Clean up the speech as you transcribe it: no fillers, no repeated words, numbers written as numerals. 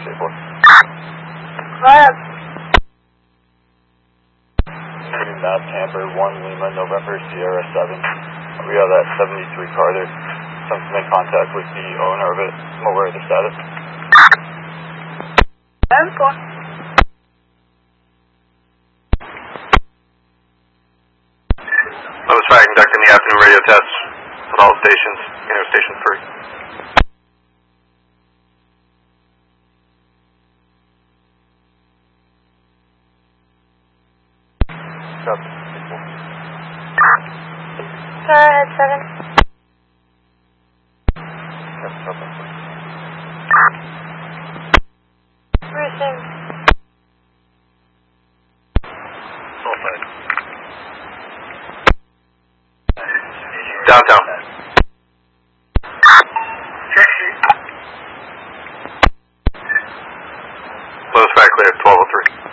Stable. Mass Camper 1 Lima November Sierra 7. We have that 73 car there. Someone's made contact with the owner of it. I'm aware of the status. Lotus 5 conducting the afternoon radio tests with all stations, station 3. Head 7. Receive. Downtown. Lotus 5 clear, 1203.